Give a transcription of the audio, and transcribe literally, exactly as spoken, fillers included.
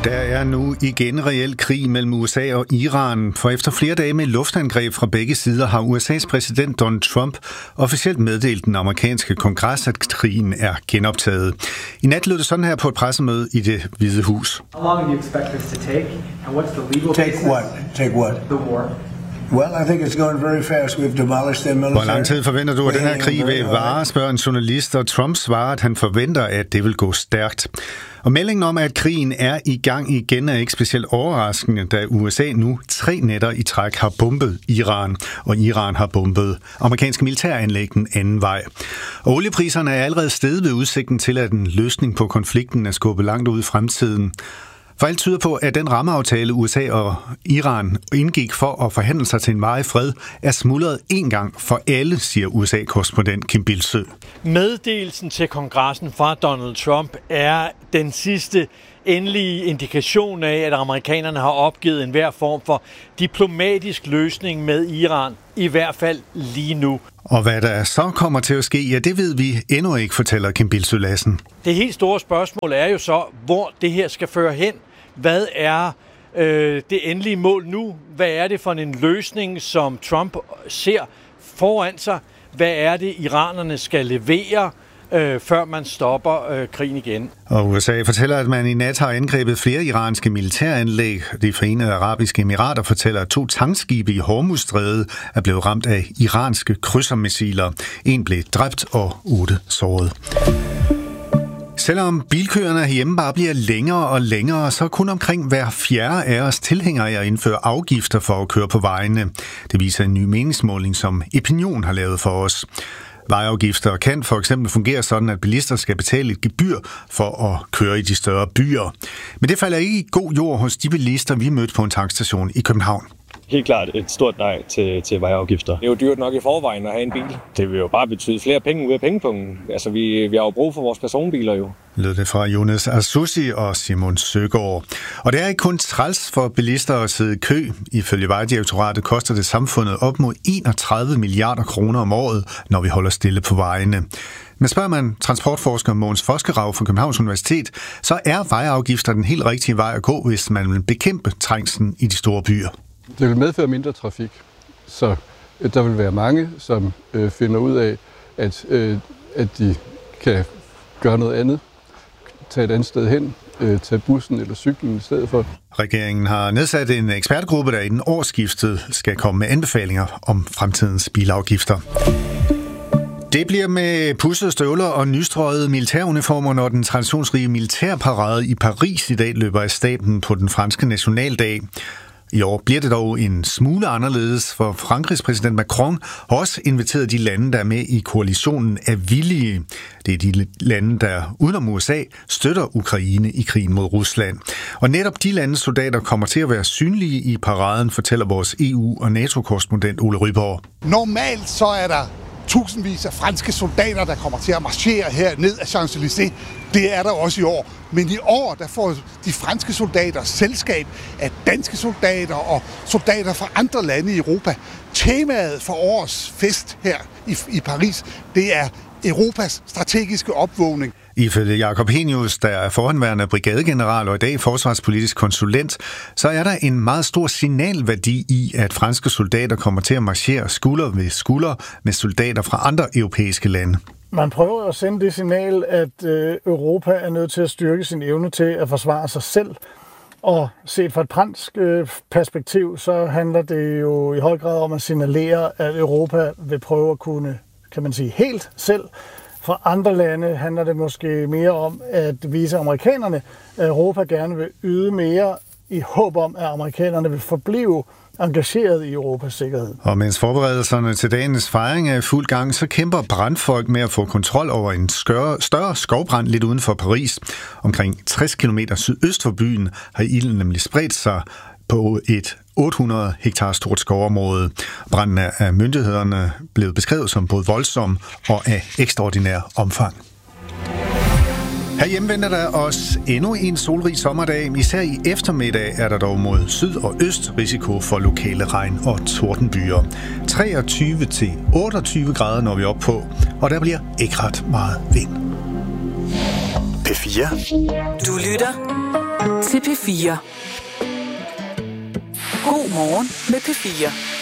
Der er nu igen reel krig mellem U S A og Iran, for efter flere dage med luftangreb fra begge sider har U S A's præsident Donald Trump officielt meddelt den amerikanske kongres, at krigen er genoptaget. I nat lød det sådan her på et pressemøde i Det Hvide Hus. How long do you expect this to take, and what's the legal Take basis? what? Take what? The war. Well, I think it's going very fast. We've demolished their military. Hvor lang tid forventer du, at den her krig vil vare, spørger en journalist, og Trump svarer, at han forventer, at det vil gå stærkt. Og meldingen om, at krigen er i gang igen, er ikke specielt overraskende, da U S A nu tre nætter i træk har bombet Iran, og Iran har bombet amerikanske militæranlæg den anden vej. Og oliepriserne er allerede steget ved udsigten til, at en løsning på konflikten er skubbet langt ud i fremtiden. For alt tyder på, at den rammeaftale U S A og Iran indgik for at forhandle sig til en varig fred, er smuldret en gang for alle, siger U S A-korrespondent Kim Bildsøe. Meddelelsen til kongressen fra Donald Trump er den sidste endelige indikation af, at amerikanerne har opgivet enhver form for diplomatisk løsning med Iran, i hvert fald lige nu. Og hvad der så kommer til at ske, ja, det ved vi endnu ikke, fortæller Kim Bildsøe Lassen. Det helt store spørgsmål er jo så, hvor det her skal føre hen. Hvad er øh, det endelige mål nu? Hvad er det for en løsning, som Trump ser foran sig? Hvad er det, iranerne skal levere, øh, før man stopper øh, krigen igen? Og U S A fortæller, at man i nat har angrebet flere iranske militæranlæg. De Forenede Arabiske Emirater fortæller, at to tankskibe i Hormuzstrædet er blevet ramt af iranske krydsermissiler. En blev dræbt og otte såret. Selvom bilkøerne herhjemme bare bliver længere og længere, så er kun omkring hver fjerde af os tilhængere af at indføre afgifter for at køre på vejene. Det viser en ny meningsmåling, som Epinion har lavet for os. Vejafgifter kan for eksempel fungere sådan, at bilister skal betale et gebyr for at køre i de større byer. Men det falder ikke i god jord hos de bilister, vi mødte på en tankstation i København. Helt klart et stort nej til, til vejafgifter. Det er jo dyrt nok i forvejen at have en bil. Det vil jo bare betyde flere penge ud af pengepunkten. Altså, vi, vi har jo brug for vores personbiler jo. Lød det fra Jonas Arsouzi og Simon Søgaard. Og det er ikke kun træls for bilister at sidde i kø. Ifølge Vejdirektoratet koster det samfundet op mod enogtredive milliarder kroner om året, når vi holder stille på vejene. Men spørger man transportforsker Mogens Foskerav fra Københavns Universitet, så er vejafgifter den helt rigtige vej at gå, hvis man vil bekæmpe trængslen i de store byer. Det vil medføre mindre trafik, så der vil være mange, som øh, finder ud af, at, øh, at de kan gøre noget andet, tage et andet sted hen, øh, tage bussen eller cyklen i stedet for. Regeringen har nedsat en ekspertgruppe, der i den årsskiftet skal komme med anbefalinger om fremtidens bilafgifter. Det bliver med pudsede støvler og nystrøgede militæruniformer, når den traditionsrige militærparade i Paris i dag løber af stablen på den franske nationaldag. I år bliver det dog en smule anderledes, for Frankrigs præsident Macron har også inviteret de lande, der er med i koalitionen af villige. Det er de lande, der udenom U S A støtter Ukraine i krigen mod Rusland. Og netop de landes soldater kommer til at være synlige i paraden, fortæller vores E U- og NATO-korrespondent Ole Ryborg. Normalt så er der tusindvis af franske soldater, der kommer til at marchere her ned ad Champs-Élysées. Det er der også i år. Men i år, der får de franske soldater selskab af danske soldater og soldater fra andre lande i Europa. Temaet for årets fest her i, i Paris, det er Europas strategiske opvågning. Ifølge Jakob Henius, der er forhenværende brigadegeneral og i dag forsvarspolitisk konsulent, så er der en meget stor signalværdi i, at franske soldater kommer til at marchere skulder ved skulder med soldater fra andre europæiske lande. Man prøver at sende det signal, at Europa er nødt til at styrke sin evne til at forsvare sig selv. Og set fra et fransk perspektiv, så handler det jo i høj grad om at signalere, at Europa vil prøve at kunne, kan man sige, helt selv. For andre lande handler det måske mere om at vise amerikanerne, at Europa gerne vil yde mere i håb om, at amerikanerne vil forblive engageret i Europas sikkerhed. Og mens forberedelserne til dagens fejring er i fuld gang, så kæmper brandfolk med at få kontrol over en større, større skovbrand lidt uden for Paris. Omkring tres kilometer sydøst for byen har ilden nemlig spredt sig på et otte hundrede hektar stort skovområde. Branden er af myndighederne blevet beskrevet som både voldsom og af ekstraordinær omfang. Herhjemme venter der os endnu en solrig sommerdag. Især i eftermiddag er der dog mod syd og øst risiko for lokale regn- og tordenbyer. treogtyve til otteogtyve grader når vi er op på, og der bliver ikke ret meget vind. P fire. Du lytter til P fire. God morgen med P fire.